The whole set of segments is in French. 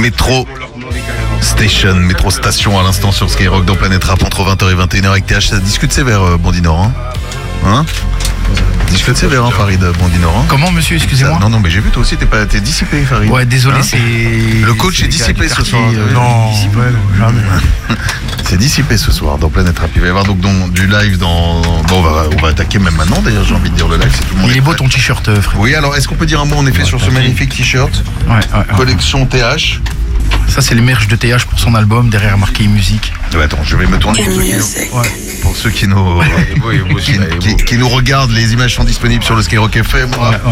Métro Station à l'instant sur Skyrock dans Planète Rap entre 20h et 21h avec TH. Ça discute sévère, Bandinor. Hein discute sévère, Farid Bandinor. Comment, monsieur, excusez-moi? Non, mais j'ai vu, toi aussi, t'es dissipé, Farid. Ouais, désolé, c'est... Le coach est dissipé ce soir. Non, jamais. C'est dissipé ce soir dans Planète Rap. Il va y avoir donc du live dans... Bon, on va attaquer même maintenant, d'ailleurs, j'ai envie de dire le live. Tout le monde il est beau ton t-shirt, frère. Oui, alors, est-ce qu'on peut dire un mot, en effet, sur ce magnifique t-shirt? Ouais. Collection TH. Ça, c'est le merch de TH pour son album, derrière marqué musique. Attends, je vais me tourner pour ceux qui nous regardent. Les images sont disponibles sur le Skyrock FM.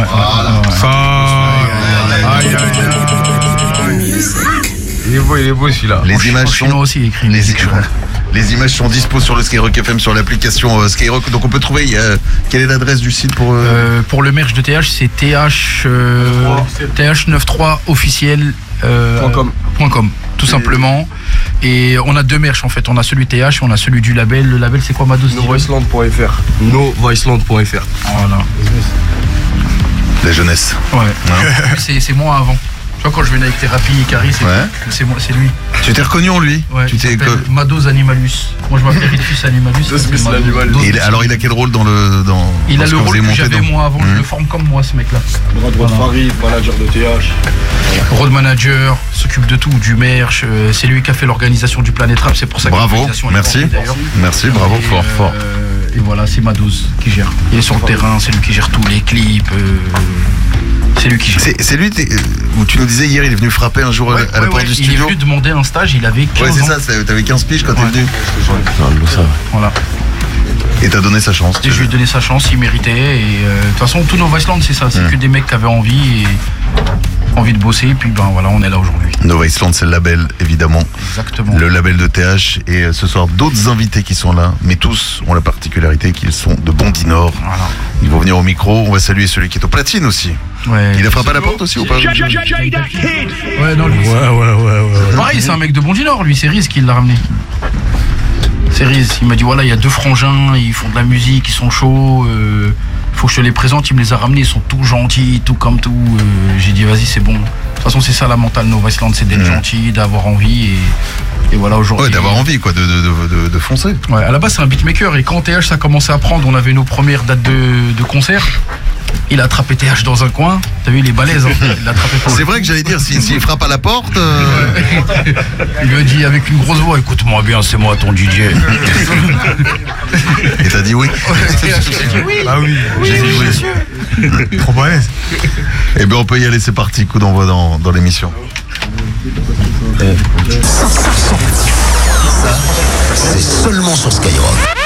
Il est beau celui-là. Les images sont aussi écrit les images sont dispo sur le Skyrock FM, sur l'application Skyrock. Donc on peut trouver, quelle est l'adresse du site pour le merch de TH, c'est th93 officiel .com, tout simplement. Et on a deux merch en fait, on a celui TH et on a celui du label. Le label, c'est quoi, Mados? Novoiceland.fr. Voilà. La jeunesse. Ouais. C'est moi avant. Tu vois, quand je venais avec Thérapie et Carrie, c'est moi, c'est lui. Tu t'es reconnu en lui? Ouais, tu t'es Mados Animalus. Moi je m'appelle Ritus Animalus. Alors il a quel rôle dans le Il a le rôle que j'avais moi avant, je le forme comme moi, ce mec là. Road Farid, manager de TH. Road manager, s'occupe de tout, du merch, c'est lui qui a fait l'organisation du Planète Rap, c'est pour ça que l'organisation merci, bravo, fort. Et voilà, c'est Mados qui gère. Il est sur le terrain, c'est lui qui gère tous les clips. C'est lui qui gère. C'est lui où tu nous disais hier, il est venu frapper un jour à la porte du studio. Il est venu demander un stage, il avait 15 ans. Ouais, c'est ça, t'avais 15 piges quand t'es venu. Voilà. Et t'as donné sa chance. Et je lui ai donné sa chance, il méritait. Et de toute façon, tout Novoiceland, c'est ça. C'est que des mecs qui avaient envie de bosser. Et puis ben voilà, on est là aujourd'hui. Novoiceland, c'est le label, évidemment. Exactement. Le label de TH. Et ce soir, d'autres invités qui sont là. Mais tous ont la particularité qu'ils sont de Bandinor. Voilà. Ils vont venir au micro. On va saluer celui qui est au platine aussi. Ouais. Il a frappé à la porte aussi ou pas? Ouais, non, lui. Ouais. Pareil, c'est un mec de Bandinor, lui. C'est Riz qui l'a ramené. C'est Riz. Il m'a dit voilà, il y a deux frangins, ils font de la musique, ils sont chauds. Faut que je te les présente. Il me les a ramenés, ils sont tout gentils, tout comme tout. J'ai dit vas-y, c'est bon. De toute façon, c'est ça la mentale Novoiceland, c'est d'être gentil, d'avoir envie et voilà aujourd'hui. Ouais, d'avoir envie quoi, de foncer. Ouais, à la base c'est un beatmaker et quand TH ça a commencé à prendre, on avait nos premières dates de concert. Il a attrapé TH dans un coin. T'as vu, il est balèze. Hein. Il l'a attrapé pour C'est vrai que j'allais dire, s'il frappe à la porte. Il lui a dit avec une grosse voix, écoute-moi bien, c'est moi ton DJ. Et t'as dit oui? J'ai dit oui. Ah oui, j'ai dit oui. Trop balèze. Eh bien, on peut y aller, c'est parti. Coup d'envoi dans l'émission.